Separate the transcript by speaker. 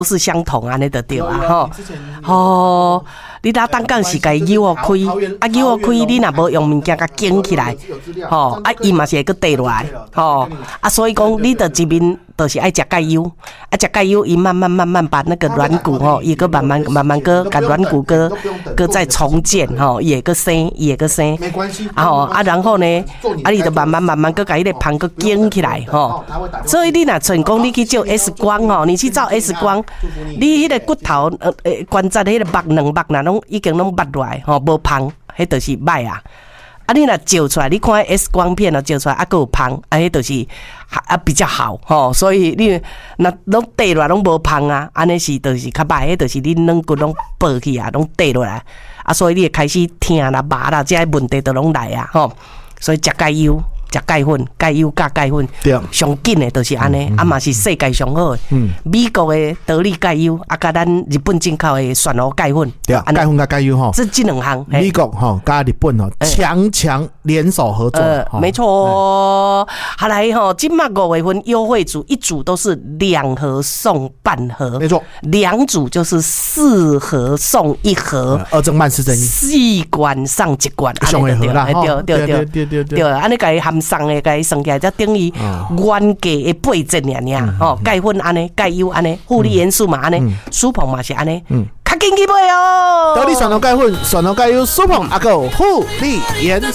Speaker 1: 是相同安尼就对啊吼。哦，你搭单杠是家油哦开，啊油哦开，你若无用物件甲卷起来，吼啊伊嘛是会佫掉落来，吼啊所以讲你着一面就是爱食钙油，啊食钙油伊慢慢把那个软骨吼，伊佫慢慢佫甲软骨佫再重建吼，伊会佫生，
Speaker 2: 没关系，
Speaker 1: 啊吼啊然后呢，啊你着慢慢佫甲迄个芳佫卷起来吼，所以你若成功你去照 X 光吼，你去照 X 光，你迄个骨头关节迄个肉若拢已经拢拔落来吼，无芳，迄就是歹啊。啊，你若照出来，你看 X 光片哦，照出来啊，佫有芳，啊，迄就是比较好吼。所以你若拢跌落来拢无芳啊，安尼是就是较歹，迄就是你软骨拢爆去啊，拢跌落来啊，所以你会开始疼啦、麻啦，这些问题都拢来啊吼。所以食钙油。食钙粉，钙油加钙粉，上紧的就是安尼，啊嘛是世界上好的。美国的得力钙油，啊甲咱日本进口的旋螺钙粉，
Speaker 2: 对，钙粉加钙油吼，
Speaker 1: 这两项。
Speaker 2: 美国吼加日本吼强联手合作，
Speaker 1: 没错。好来吼，今麦5月份优惠组，一组都是2盒送半盒，
Speaker 2: 没错
Speaker 1: ，2组就是4盒送1盒
Speaker 2: ，2正半4正1，
Speaker 1: 4罐上1罐，
Speaker 2: 上1盒啦，
Speaker 1: 对，安尼甲伊含送的，甲伊算起来，才等于原价的8折尔，吼，钙粉安尼，钙油安尼，护理元素嘛安尼，舒鹏嘛是安尼，较紧去买哦。
Speaker 2: 到底选到钙粉，选到钙油，舒鹏阿个护理元素。